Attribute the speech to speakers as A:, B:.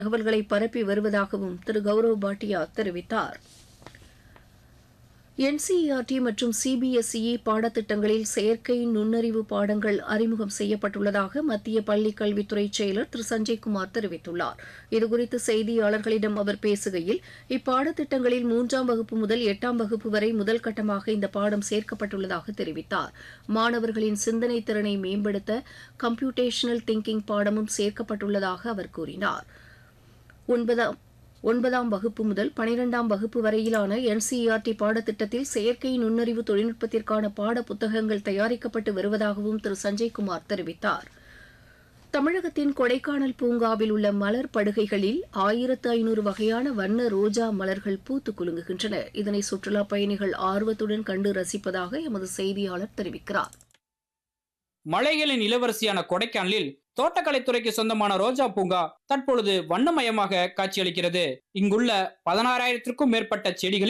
A: தகவல்களை பரப்பி வருவதாகவும் திரு கௌரவ் பாட்டியா தெரிவித்தார். என்சிஇஆர்டி மற்றும் சிபிஎஸ்இ பாடத்திட்டங்களில் செயற்கை நுண்ணறிவு பாடங்கள் அறிமுகம் செய்யப்பட்டுள்ளதாக மத்திய பள்ளிக் கல்வித்துறை செயலர் திரு சஞ்சய்குமார் தெரிவித்துள்ளார். இதுகுறித்து செய்தியாளர்களிடம் அவர் பேசுகையில், இப்பாடத்திட்டங்களில் 3ஆம் வகுப்பு முதல் 8ஆம் வகுப்பு வரை முதல் கட்டமாக இந்த பாடம் சேர்க்கப்பட்டுள்ளதாக தெரிவித்தார். மாணவர்களின் சிந்தனை திறனை மேம்படுத்த கம்ப்யூட்டேஷனல் திங்கிங் பாடமும் சேர்க்கப்பட்டுள்ளதாக அவர் கூறினார். 9ஆம் வகுப்பு முதல் 12ஆம் வகுப்பு வரையிலான என்சிஇஆர்டி பாடத்திட்டத்தில் செயற்கை நுண்ணறிவு தொழில்நுட்பத்திற்கான பாட புத்தகங்கள் தயாரிக்கப்பட்டு வருவதாகவும் திரு சஞ்சய்குமார் தெரிவித்தார். தமிழகத்தின் கொடைக்கானல் பூங்காவில் உள்ள மலர் படுகைகளில் 1500 வகையான வண்ண ரோஜா மலர்கள் பூத்து குலுங்குகின்றன. இதனை சுற்றுலாப் பயணிகள் ஆர்வத்துடன் கண்டு ரசிப்பதாக எமது செய்தியாளர் தெரிவிக்கிறார்.
B: மலைகளின் இளவரசியான கொடைக்கானலில் தோட்டக்கலைத்துறைக்கு சொந்தமான ரோஜா பூங்கா தற்பொழுது வண்ணமயமாக காட்சியளிக்கிறது. இங்குள்ள 16,000க்கும் மேற்பட்ட செடிகளில்